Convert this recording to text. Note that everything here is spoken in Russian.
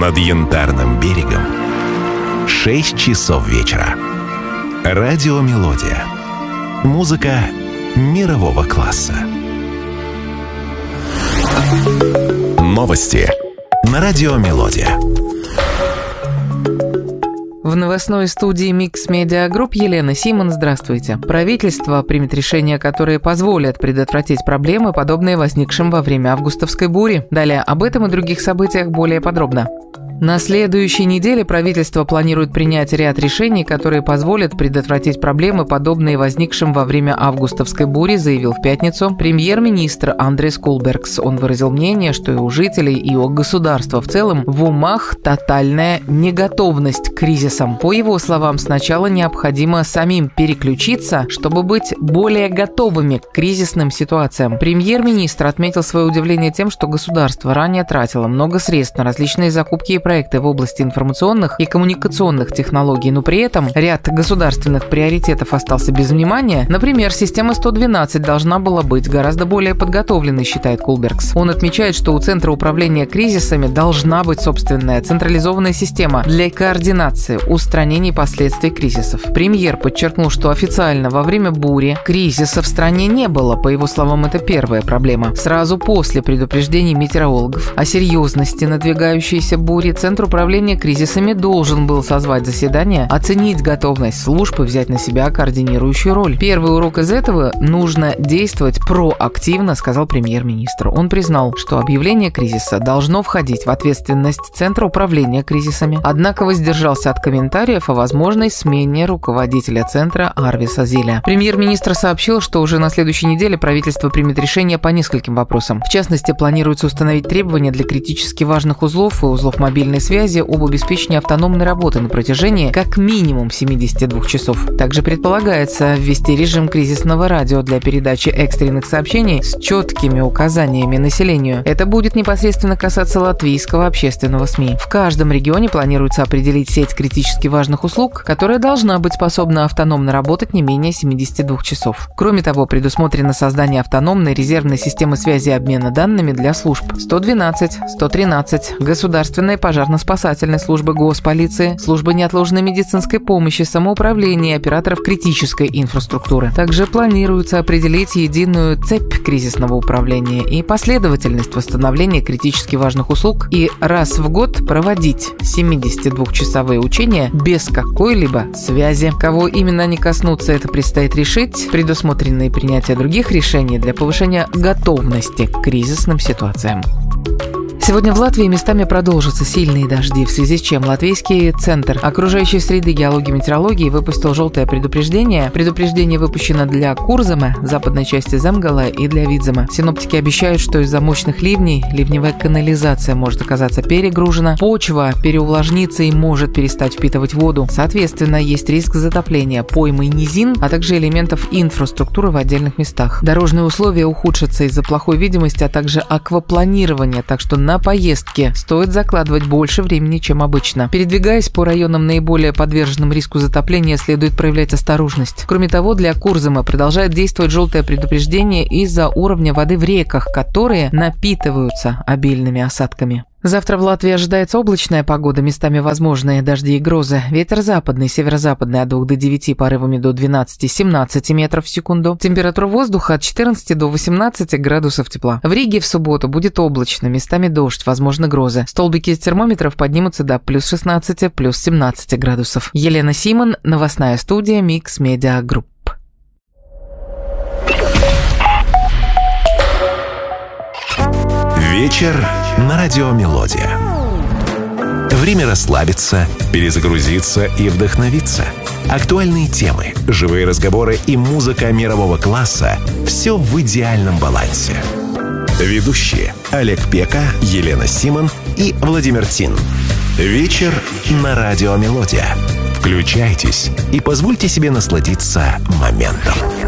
над Янтарным берегом 6 часов вечера. Радио «Мелодия». Музыка мирового класса. Новости на радио «Мелодия». В новостной студии Mix Media Group Елена Симон. Здравствуйте. Правительство примет решения, которые позволят предотвратить проблемы, подобные возникшим во время августовской бури. Далее об этом и других событиях более подробно. На следующей неделе правительство планирует принять ряд решений, которые позволят предотвратить проблемы, подобные возникшим во время августовской бури, заявил в пятницу премьер-министр Андрес Кулбергс. Он выразил мнение, что и у жителей, и у государства в целом в умах тотальная неготовность к кризисам. По его словам, сначала необходимо самим переключиться, чтобы быть более готовыми к кризисным ситуациям. Премьер-министр отметил свое удивление тем, что государство ранее тратило много средств на различные закупки и проекты в области информационных и коммуникационных технологий, но при этом ряд государственных приоритетов остался без внимания. Например, система 112 должна была быть гораздо более подготовленной, считает Кулбергс. Он отмечает, что у Центра управления кризисами должна быть собственная централизованная система для координации устранения последствий кризисов. Премьер подчеркнул, что официально во время бури кризиса в стране не было. По его словам, это первая проблема. Сразу после предупреждений метеорологов о серьезности надвигающейся бури Центр управления кризисами должен был созвать заседание, оценить готовность служб и взять на себя координирующую роль. Первый урок из этого – нужно действовать проактивно, сказал премьер-министр. Он признал, что объявление кризиса должно входить в ответственность Центра управления кризисами, однако воздержался от комментариев о возможной смене руководителя Центра Арвиса Зиля. Премьер-министр сообщил, что уже на следующей неделе правительство примет решение по нескольким вопросам. В частности, планируется установить требования для критически важных узлов и узлов мобильной связи об обеспечении автономной работы на протяжении как минимум 72 часов. Также предполагается ввести режим кризисного радио для передачи экстренных сообщений с четкими указаниями населению. Это будет непосредственно касаться латвийского общественного СМИ. В каждом регионе планируется определить сеть критически важных услуг, которая должна быть способна автономно работать не менее 72 часов. Кроме того, предусмотрено создание автономной резервной системы связи и обмена данными для служб 112, 113, государственной пожарно-спасательной службы, госполиции, службы неотложной медицинской помощи, самоуправления и операторов критической инфраструктуры. Также планируется определить единую цепь кризисного управления и последовательность восстановления критически важных услуг и раз в год проводить 72-часовые учения без какой-либо связи. Кого именно они коснутся, это предстоит решить. Предусмотрены принятие других решений для повышения готовности к кризисным ситуациям. Сегодня в Латвии местами продолжатся сильные дожди, в связи с чем Латвийский центр окружающей среды, геологии и метеорологии выпустил желтое предупреждение. Предупреждение выпущено для Курзема, западной части Земгала, и для Видзема. Синоптики обещают, что из-за мощных ливней ливневая канализация может оказаться перегружена, почва переувлажнится и может перестать впитывать воду. Соответственно, есть риск затопления поймы и низин, а также элементов инфраструктуры в отдельных местах. Дорожные условия ухудшатся из-за плохой видимости, а также аквапланирования, так что на поездке стоит закладывать больше времени, чем обычно. Передвигаясь по районам наиболее подверженным риску затопления, следует проявлять осторожность. Кроме того, для Курзема продолжает действовать желтое предупреждение из-за уровня воды в реках, которые напитываются обильными осадками. Завтра в Латвии ожидается облачная погода, местами возможные дожди и грозы. Ветер западный, северо-западный от 2 до 9, порывами до 12-17 метров в секунду. Температура воздуха от 14 до 18 градусов тепла. В Риге в субботу будет облачно, местами дождь, возможны грозы. Столбики термометров поднимутся до плюс 16, плюс 17 градусов. Елена Симон, новостная студия Mix Media Group. Вечер на радио «Мелодия». Время расслабиться, перезагрузиться и вдохновиться. Актуальные темы, живые разговоры и музыка мирового класса – все в идеальном балансе. Ведущие Олег Пека, Елена Симон и Владимир Тин. Вечер на радио «Мелодия». Включайтесь и позвольте себе насладиться моментом.